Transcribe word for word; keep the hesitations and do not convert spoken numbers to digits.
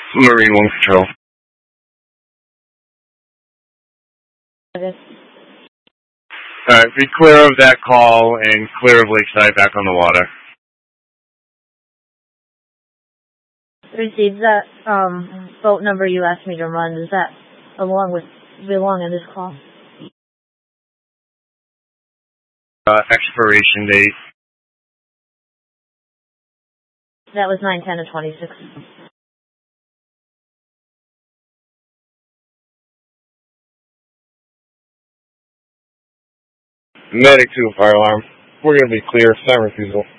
Marine One Control. Alright, be clear of that call and clear of Lakeside back on the water. Received that um, boat number you asked me to run. Is that along with belong in this call? Uh, expiration date. That was nine ten of twenty-six. Medic two, fire alarm. We're going to be clear. Sign refusal.